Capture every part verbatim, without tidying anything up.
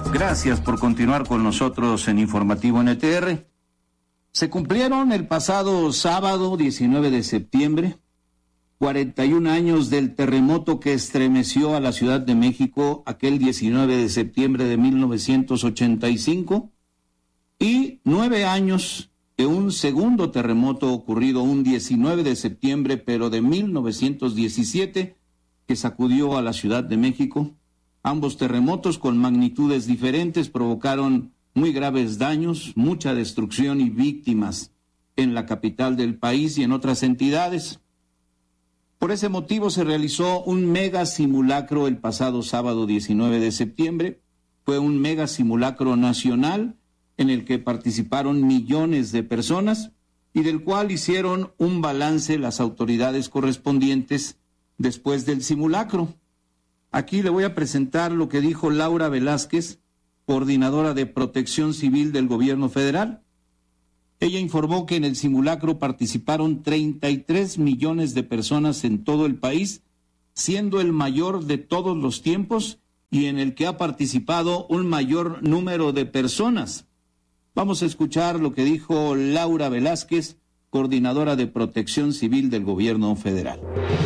Gracias por continuar con nosotros en Informativo N T R. Se cumplieron el pasado sábado diecinueve de septiembre cuarenta y un años del terremoto que estremeció a la Ciudad de México aquel diecinueve de septiembre de mil novecientos ochenta y cinco y nueve años de un segundo terremoto ocurrido un diecinueve de septiembre pero de mil novecientos diecisiete que sacudió a la Ciudad de México. Ambos terremotos con magnitudes diferentes provocaron muy graves daños, mucha destrucción y víctimas en la capital del país y en otras entidades. Por ese motivo se realizó un mega simulacro el pasado sábado diecinueve de septiembre. Fue un mega simulacro nacional en el que participaron millones de personas y del cual hicieron un balance las autoridades correspondientes después del simulacro. Aquí le voy a presentar lo que dijo Laura Velázquez, coordinadora de Protección Civil del Gobierno Federal. Ella informó que en el simulacro participaron treinta y tres millones de personas en todo el país, siendo el mayor de todos los tiempos y en el que ha participado un mayor número de personas. Vamos a escuchar lo que dijo Laura Velázquez, coordinadora de Protección Civil del Gobierno Federal.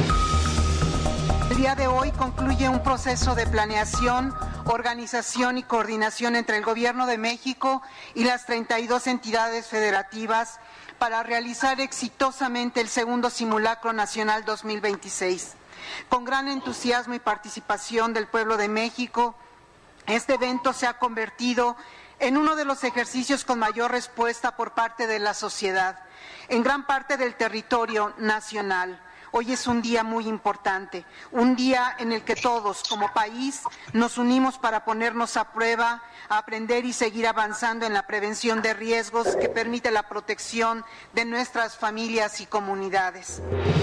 El día de hoy concluye un proceso de planeación, organización y coordinación entre el Gobierno de México y las treinta y dos entidades federativas para realizar exitosamente el segundo simulacro nacional dos mil veintiséis. Con gran entusiasmo y participación del pueblo de México, este evento se ha convertido en uno de los ejercicios con mayor respuesta por parte de la sociedad, en gran parte del territorio nacional. Hoy es un día muy importante, un día en el que todos, como país, nos unimos para ponernos a prueba, a aprender y seguir avanzando en la prevención de riesgos que permite la protección de nuestras familias y comunidades.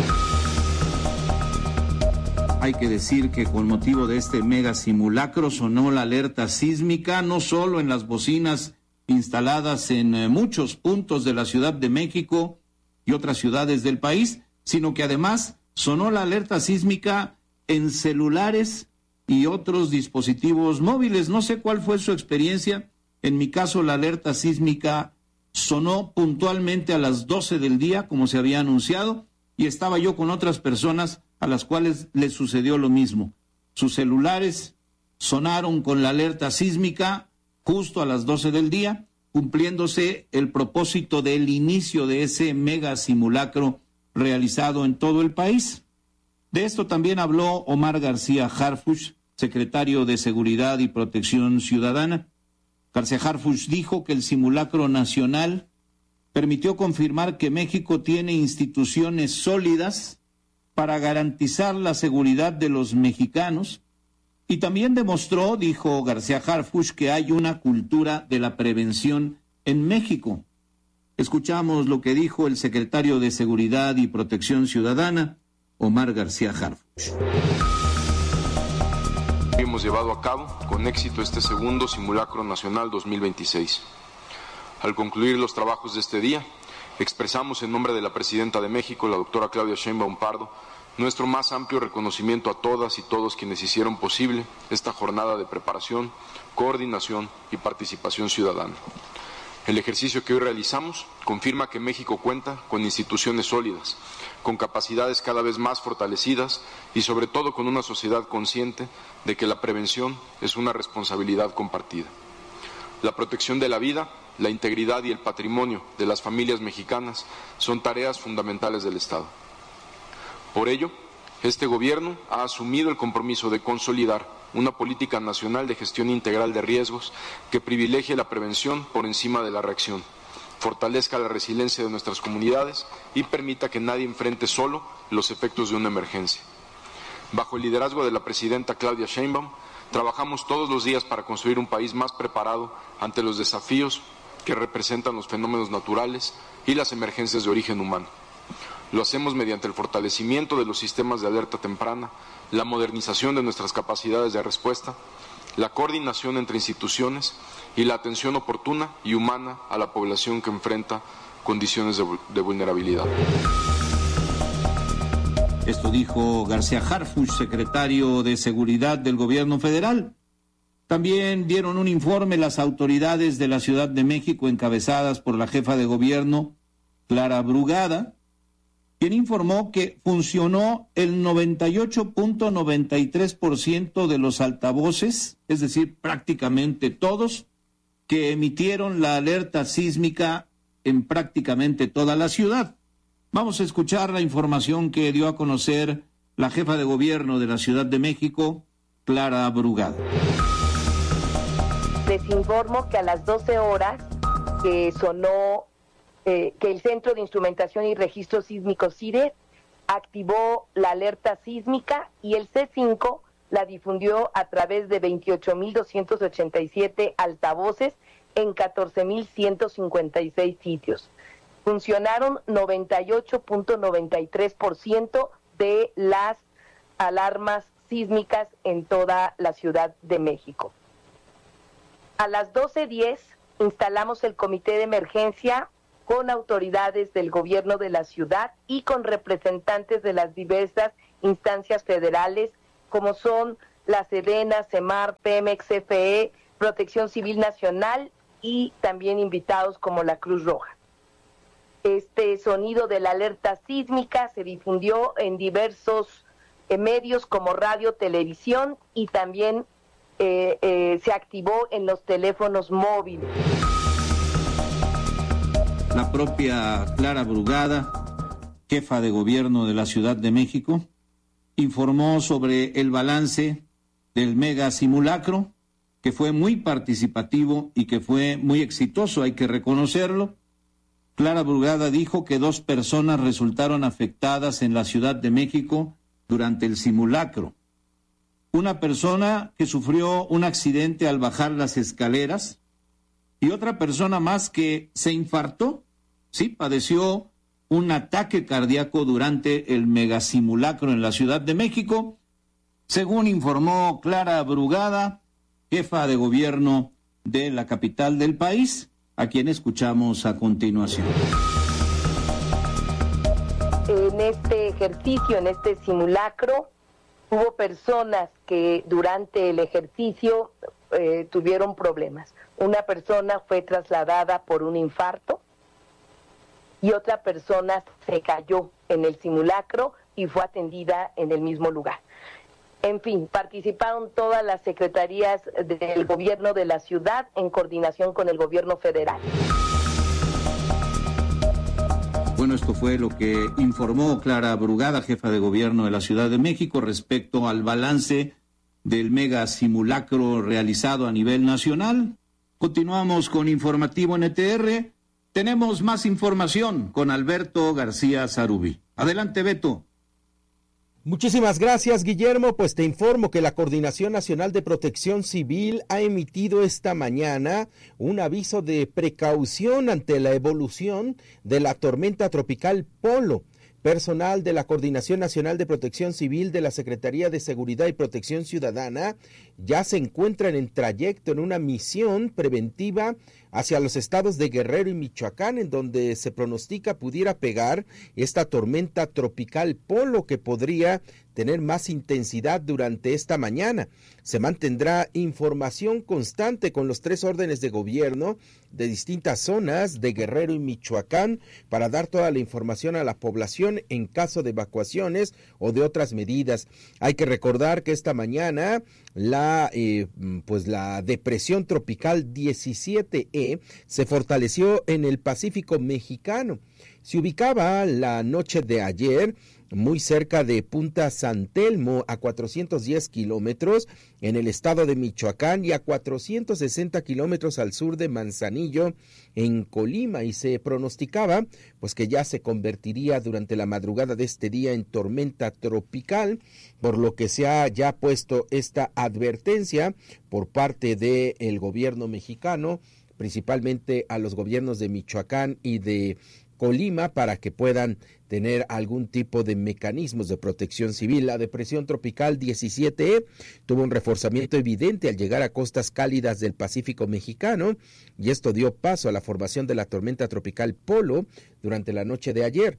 Hay que decir que con motivo de este mega simulacro sonó la alerta sísmica, no solo en las bocinas instaladas en eh, muchos puntos de la Ciudad de México y otras ciudades del país, sino que además sonó la alerta sísmica en celulares y otros dispositivos móviles. No sé cuál fue su experiencia. En mi caso, la alerta sísmica sonó puntualmente a las doce del día, como se había anunciado, y estaba yo con otras personas a las cuales les sucedió lo mismo. Sus celulares sonaron con la alerta sísmica justo a las doce del día, cumpliéndose el propósito del inicio de ese mega simulacro realizado en todo el país. De esto también habló Omar García Harfuch, secretario de Seguridad y Protección Ciudadana. García Harfuch dijo que el simulacro nacional permitió confirmar que México tiene instituciones sólidas para garantizar la seguridad de los mexicanos y también demostró, dijo García Harfuch, que hay una cultura de la prevención en México. Escuchamos lo que dijo el secretario de Seguridad y Protección Ciudadana, Omar García Harfuch. Hemos llevado a cabo con éxito este segundo simulacro nacional dos mil veintiséis. Al concluir los trabajos de este día, expresamos en nombre de la Presidenta de México, la doctora Claudia Sheinbaum Pardo, nuestro más amplio reconocimiento a todas y todos quienes hicieron posible esta jornada de preparación, coordinación y participación ciudadana. El ejercicio que hoy realizamos confirma que México cuenta con instituciones sólidas, con capacidades cada vez más fortalecidas y sobre todo con una sociedad consciente de que la prevención es una responsabilidad compartida. La protección de la vida, la integridad y el patrimonio de las familias mexicanas son tareas fundamentales del Estado. Por ello, este Gobierno ha asumido el compromiso de consolidar una política nacional de gestión integral de riesgos que privilegie la prevención por encima de la reacción, fortalezca la resiliencia de nuestras comunidades y permita que nadie enfrente solo los efectos de una emergencia. Bajo el liderazgo de la Presidenta Claudia Sheinbaum, trabajamos todos los días para construir un país más preparado ante los desafíos que representan los fenómenos naturales y las emergencias de origen humano. Lo hacemos mediante el fortalecimiento de los sistemas de alerta temprana, la modernización de nuestras capacidades de respuesta, la coordinación entre instituciones y la atención oportuna y humana a la población que enfrenta condiciones de, de vulnerabilidad. Esto dijo García Harfuch, secretario de Seguridad del Gobierno Federal. También dieron un informe las autoridades de la Ciudad de México encabezadas por la jefa de gobierno, Clara Brugada, quien informó que funcionó el noventa y ocho punto noventa y tres por ciento de los altavoces, es decir, prácticamente todos, que emitieron la alerta sísmica en prácticamente toda la ciudad. Vamos a escuchar la información que dio a conocer la jefa de gobierno de la Ciudad de México, Clara Brugada. Les informo que a las doce horas que sonó, eh, que el Centro de Instrumentación y Registro Sísmico CIRES activó la alerta sísmica y el C cinco la difundió a través de veintiocho mil doscientos ochenta y siete altavoces en catorce mil ciento cincuenta y seis sitios. Funcionaron noventa y ocho punto noventa y tres por ciento de las alarmas sísmicas en toda la Ciudad de México. A las doce diez instalamos el comité de emergencia con autoridades del gobierno de la ciudad y con representantes de las diversas instancias federales, como son la Sedena, Semar, Pemex, C F E, Protección Civil Nacional y también invitados como la Cruz Roja. Este sonido de la alerta sísmica se difundió en diversos eh, medios como radio, televisión y también eh, eh, se activó en los teléfonos móviles. La propia Clara Brugada, jefa de gobierno de la Ciudad de México, informó sobre el balance del mega simulacro, que fue muy participativo y que fue muy exitoso, hay que reconocerlo. Clara Brugada dijo que dos personas resultaron afectadas en la Ciudad de México durante el simulacro. Una persona que sufrió un accidente al bajar las escaleras y otra persona más que se infartó, sí, padeció un ataque cardíaco durante el megasimulacro en la Ciudad de México, según informó Clara Brugada, jefa de gobierno de la capital del país, a quien escuchamos a continuación. En este ejercicio, en este simulacro, hubo personas que durante el ejercicio eh, tuvieron problemas. Una persona fue trasladada por un infarto y otra persona se cayó en el simulacro y fue atendida en el mismo lugar. En fin, participaron todas las secretarías del gobierno de la ciudad en coordinación con el gobierno federal. Bueno, esto fue lo que informó Clara Brugada, jefa de gobierno de la Ciudad de México, respecto al balance del mega simulacro realizado a nivel nacional. Continuamos con Informativo N T R. Tenemos más información con Alberto García Zarubi. Adelante, Beto. Muchísimas gracias, Guillermo. Pues te informo que la Coordinación Nacional de Protección Civil ha emitido esta mañana un aviso de precaución ante la evolución de la tormenta tropical Polo. Personal de la Coordinación Nacional de Protección Civil de la Secretaría de Seguridad y Protección Ciudadana ya se encuentran en trayecto en una misión preventiva hacia los estados de Guerrero y Michoacán, en donde se pronostica pudiera pegar esta tormenta tropical Polo, que podría tener más intensidad durante esta mañana. Se mantendrá información constante con los tres órdenes de gobierno de distintas zonas de Guerrero y Michoacán para dar toda la información a la población en caso de evacuaciones o de otras medidas. Hay que recordar que esta mañana la eh, pues la depresión tropical diecisiete E se fortaleció en el Pacífico mexicano. Se ubicaba la noche de ayer muy cerca de Punta San Telmo, a cuatrocientos diez kilómetros en el estado de Michoacán y a cuatrocientos sesenta kilómetros al sur de Manzanillo, en Colima, y se pronosticaba pues que ya se convertiría durante la madrugada de este día en tormenta tropical, por lo que se ha ya puesto esta advertencia por parte del gobierno mexicano, principalmente a los gobiernos de Michoacán y de Colima, para que puedan tener algún tipo de mecanismos de protección civil. La depresión tropical diecisiete E tuvo un reforzamiento evidente al llegar a costas cálidas del Pacífico mexicano, y esto dio paso a la formación de la tormenta tropical Polo durante la noche de ayer.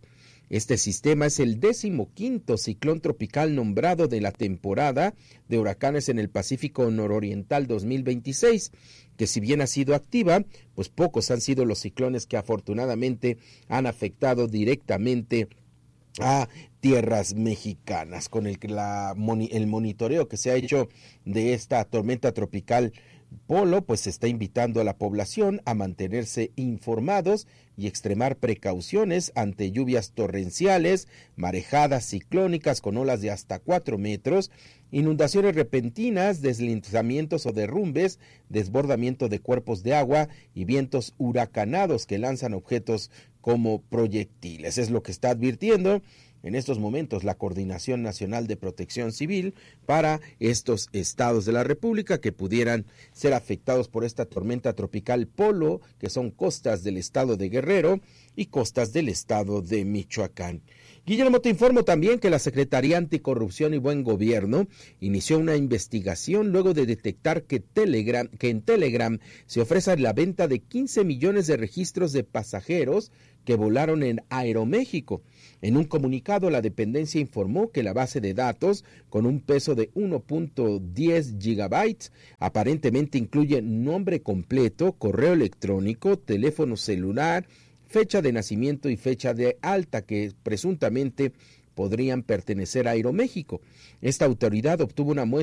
Este sistema es el decimoquinto ciclón tropical nombrado de la temporada de huracanes en el Pacífico Nororiental dos mil veintiséis, que si bien ha sido activa, pues pocos han sido los ciclones que afortunadamente han afectado directamente a tierras mexicanas. Con el, la, el monitoreo que se ha hecho de esta tormenta tropical Polo, pues se está invitando a la población a mantenerse informados y extremar precauciones ante lluvias torrenciales, marejadas ciclónicas con olas de hasta cuatro metros, inundaciones repentinas, deslizamientos o derrumbes, desbordamiento de cuerpos de agua y vientos huracanados que lanzan objetos como proyectiles. Es lo que está advirtiendo en estos momentos la Coordinación Nacional de Protección Civil para estos estados de la República que pudieran ser afectados por esta tormenta tropical Polo, que son costas del estado de Guerrero y costas del estado de Michoacán. Guillermo, te informo también que la Secretaría Anticorrupción y Buen Gobierno inició una investigación luego de detectar que Telegram, que en Telegram se ofrece la venta de quince millones de registros de pasajeros que volaron en Aeroméxico. En un comunicado, la dependencia informó que la base de datos, con un peso de uno punto diez gigabytes, aparentemente incluye nombre completo, correo electrónico, teléfono celular, fecha de nacimiento y fecha de alta que presuntamente podrían pertenecer a Aeroméxico. Esta autoridad obtuvo una muestra